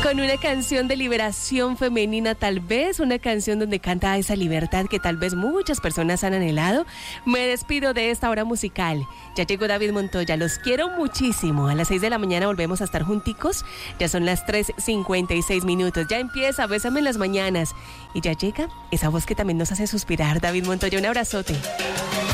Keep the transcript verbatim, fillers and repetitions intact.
Con una canción de liberación femenina, tal vez una canción donde canta esa libertad que tal vez muchas personas han anhelado. Me despido de esta hora musical. Ya llegó David Montoya, los quiero muchísimo. A las seis de la mañana volvemos a estar junticos. Ya son las tres cincuenta y seis minutos. Ya empieza Bésame en las mañanas. Y ya llega esa voz que también nos hace suspirar. David Montoya, un abrazote.